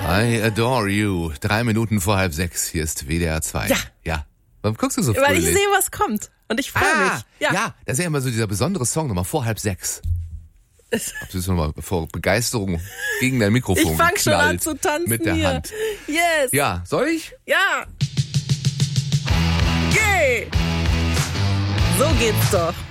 I adore you. 3 Minuten vor 5:30. Hier ist WDR 2. Ja. Warum guckst du so fröhlich? Weil ich sehe, was kommt. Und ich freue mich. Ja, das ist ja immer so dieser besondere Song, nochmal vor 5:30. Ob du nochmal vor Begeisterung gegen dein Mikrofon Ich fange schon an knallt zu tanzen mit der hier. Hand. Yes. Ja, soll ich? Ja. Yay. So geht's doch.